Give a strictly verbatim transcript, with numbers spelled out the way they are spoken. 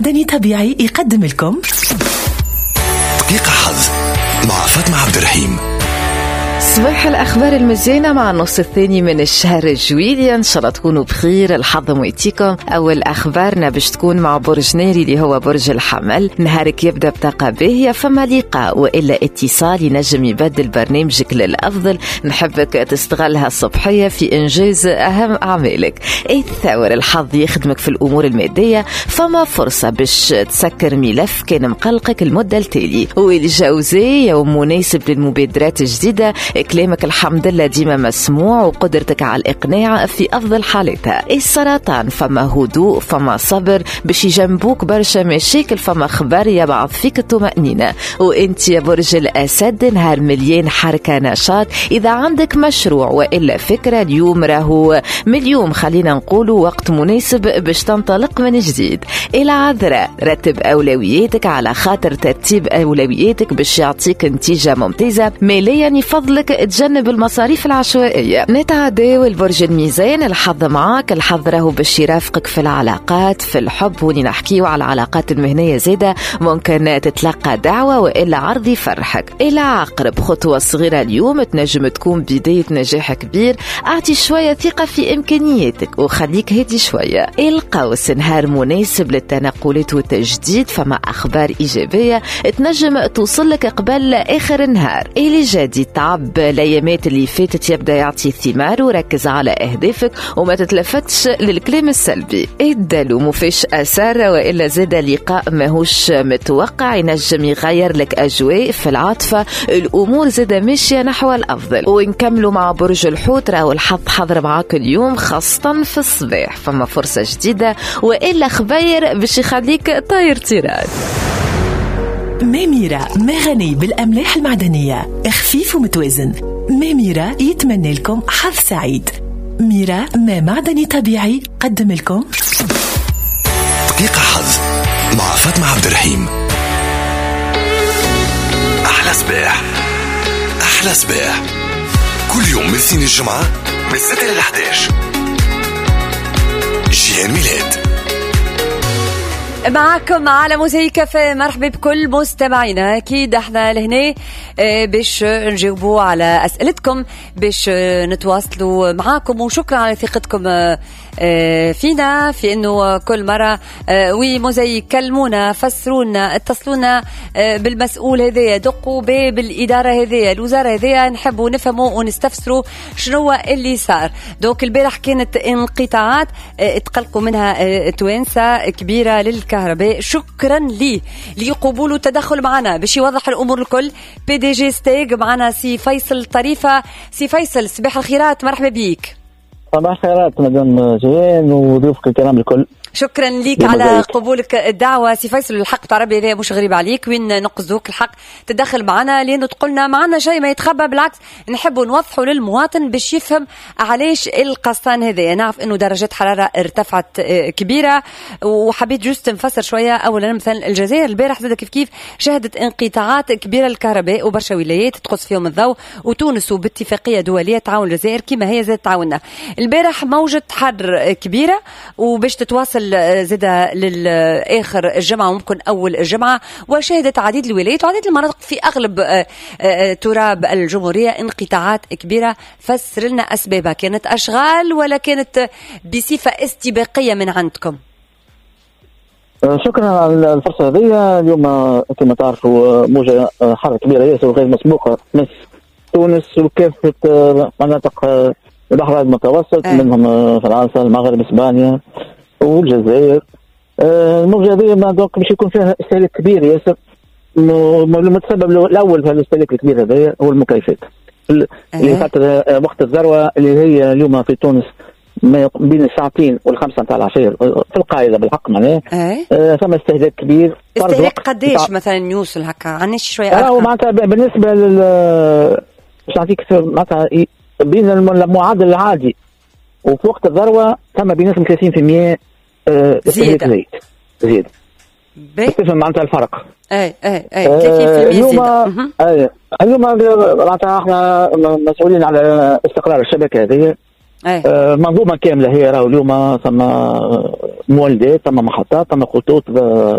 معدني طبيعي يقدم لكم دقيقة حظ مع فاطمة عبد الرحيم. صباح الأخبار المزينة مع النص الثاني من الشهر الجويلي، إن شاء الله تكونوا بخير. الحظ مويتيكم. أول أخبارنا باش تكون مع برج ناري اللي هو برج الحمل. نهارك يبدأ بطاقة باهية، فما لقاء وإلا اتصال ينجم يبدل برنامجك للأفضل. نحبك تستغلها الصبحية في إنجاز أهم أعمالك. الثور الحظ يخدمك في الأمور المادية، فما فرصة باش تسكر ملف كان مقلقك المدة التالي. والجوزاء يوم مناسب للمبادرات الجديدة، كلامك الحمد لله ديما مسموع وقدرتك على الإقناع في أفضل حالتها. السرطان فما هدوء، فما صبر باش يجنبوك برشا مشاكل، فما خبر يبعث فيك الطمأنينة. وانت يا برج الأسد نهار مليان حركة نشاط. إذا عندك مشروع وإلا فكرة اليوم راهو مليوم، خلينا نقولوا وقت مناسب باش تنطلق من جديد. العذراء رتب أولوياتك على خاطر ترتيب أولوياتك باش يعطيك نتيجة ممتازة. ماليا يفضلك تجنب المصاريف العشوائية. نتعداو البرج الميزان، الحظ معاك. الحظ راهو باش يرافقك في العلاقات، في الحب، وني نحكيو على العلاقات المهنية زيادة. ممكن تتلقى دعوة وإلا عرض يفرحك. العقرب خطوة صغيرة اليوم تنجم تكون بداية نجاح كبير. أعطي شوية ثقة في إمكانياتك وخليك هادي شوية. القوس نهار مناسب للتنقلات والتجديد، فما أخبار إيجابية تنجم توصلك قبل آخر النهار. اللي جادي تعب الايامات اللي فاتت يبدا يعطي الثمار، وركز على اهدافك وما تتلفتش للكلام السلبي. الدلو مفيش اثار والا زاد لقاء ماهوش متوقع ينجم يغير لك اجواء في العاطفه. الامور زاد ماشيه نحو الافضل. ونكملوا مع برج الحوت، راهو الحظ حضر معاك اليوم خاصه في الصباح، فما فرصه جديده والا خبير باش يخليك طاير طيران. ماميرا ما غني بالأملاح المعدنية، خفيف ومتوازن. ماميرا يتمنى لكم حظ سعيد. ميرا ما معدني طبيعي قدم لكم دقيقة حظ مع فاطمة عبد الرحيم. أحلى صباح أحلى صباح كل يوم من سين الجمعة من ستة إلى إحدى عشر. جيان ميلاد معكم على موزايك كافيه. مرحبا بكل مستمعينا. اكيد احنا لهنا باش نجاوبوا على اسئلتكم، باش نتواصلوا معاكم، وشكرا على ثقتكم فينا في انه كل مره وي موزايك كلمونا، فسرونا، اتصلونا بالمسؤول هذايا، دقوا باب الاداره هذايا، الوزاره هذايا، نحبوا نفهموا ونستفسروا شنو اللي صار. دوك البارح كانت انقطاعات تقلقوا منها توانسه كبيره للكهرباء. شكرا لي لقبول التدخل معنا باش يوضح الامور الكل. بي دي جي ستيج معنا سي فيصل طريفه. سي فيصل صباح الخيرات، مرحبا بيك. صباح الخيرات مدام جيان وضيوفك الكرام الكل. شكرا ليك على قبولك الدعوة سي فيصل. الحق تعربي هذا مش غريب عليك، وين نقصدوك الحق تدخل معنا لأنه تقولنا معنا شيء ما يتخبى، بالعكس نحبوا نوضحوا للمواطن باش يفهم علاش القسطان هذا. نعرف انه درجات حرارة ارتفعت كبيرة، وحبيت جوست نفسر شوية. اولا مثلا الجزائر البارح زاد كيف كيف شهدت انقطاعات كبيرة للكهرباء وبرشا ولايات تقص فيهم الضوء، وتونس وباتفاقية دولية تعاون الجزائر كما هي زاد تعاوننا. البارح موجة حر كبيرة، وباش تتواصل زاد للآخر الجمعة وممكن أول الجمعة، وشهدت عديد الولايات وعديد المناطق في أغلب تراب الجمهورية انقطاعات كبيرة. فسر لنا أسبابها، كانت أشغال ولا كانت بصفة استباقية من عندكم؟ شكرا على الفرصة هذه. اليوم كما تعرفوا موجة حر كبيرة ياسر وغير مسبوقة تمس تونس وكافة مناطق البحر المتوسط، أه. منهم فرنسا، المغرب، اسبانيا والجزائر. الموجة هذه دونك باش يكون فيها استهلاك كبير ياسر. المتسبب الاول في الاستهلاك الكبير هذا هو المكيفات اللي خاطر وقت الذروه اللي هي اليوم في تونس بين الساعتين والخمسة نتاع العشية في القاعدة بالحق معناه أه. فما استهلاك كبير. استهلاك قديش مثلا يوصل هكا؟ عناش شوية أرقام معناتها بالنسبة لل باش نعطيك معناتها بين المعدل العادي وفي وقت الذروة ثم بنسبة ثلاثين بالمئة زيادة زيت زيادة تفهم معناتها الفرق. اي اي اي ثلاثين بالمئة زيادة. اي اليوم معناتها احنا مسؤولين على استقرار الشبكة هذه. آه منظومة كاملة هي راهو اليوم ثم مولدات، ثم محطات، ثم خطوط